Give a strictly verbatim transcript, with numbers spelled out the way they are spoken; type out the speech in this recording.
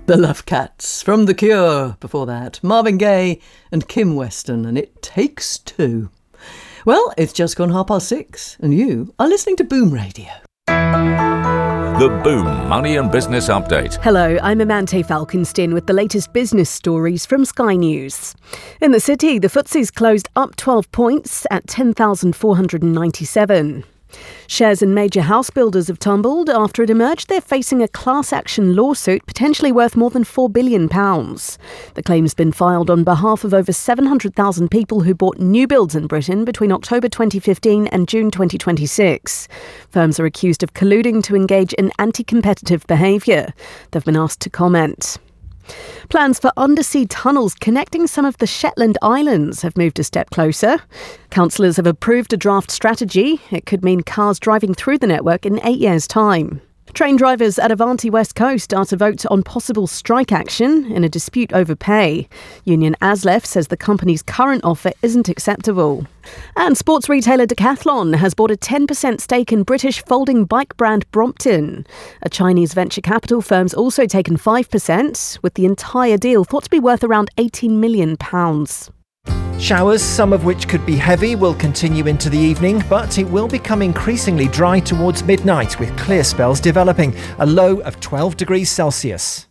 The Love Cats, from The Cure, before that, Marvin Gaye and Kim Weston, and It Takes Two. Well, it's just gone half past six, and you are listening to Boom Radio. The Boom Money and Business Update. Hello, I'm Amante Falkenstein with the latest business stories from Sky News. In the city, the F T S E's closed up twelve points at ten thousand four hundred ninety-seven. Shares in major house builders have tumbled after it emerged they're facing a class action lawsuit potentially worth more than four billion pounds. The claim's been filed on behalf of over seven hundred thousand people who bought new builds in Britain between October twenty fifteen and June twenty twenty-six. Firms are accused of colluding to engage in anti-competitive behaviour. They've been asked to comment. Plans for undersea tunnels connecting some of the Shetland Islands have moved a step closer. Councillors have approved a draft strategy. It could mean cars driving through the network in eight years' time. Train drivers at Avanti West Coast are to vote on possible strike action in a dispute over pay. Union ASLEF says the company's current offer isn't acceptable. And sports retailer Decathlon has bought a ten percent stake in British folding bike brand Brompton. A Chinese venture capital firm's also taken five percent, with the entire deal thought to be worth around eighteen million pounds. Showers, some of which could be heavy, will continue into the evening, but it will become increasingly dry towards midnight with clear spells developing, a low of twelve degrees Celsius.